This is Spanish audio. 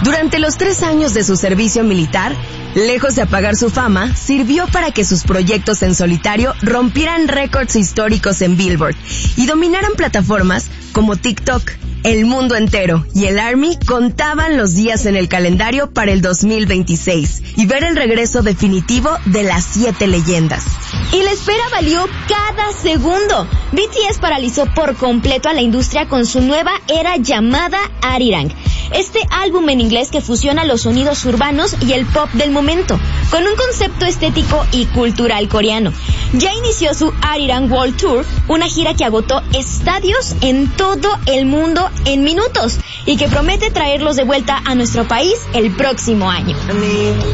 Durante los 3 años de su servicio militar, lejos de apagar su fama, sirvió para que sus proyectos en solitario rompieran récords históricos en Billboard y dominaran plataformas como TikTok. El mundo entero y el Army contaban los días en el calendario para el 2026 y ver el regreso definitivo de las 7 leyendas. Y la espera valió cada segundo. BTS paralizó por completo a la industria con su nueva era llamada Arirang. Este álbum en inglés que fusiona los sonidos urbanos y el pop del momento, con un concepto estético y cultural coreano. Ya inició su Arirang World Tour, una gira que agotó estadios en todo el mundo en minutos y que promete traerlos de vuelta a nuestro país el próximo año.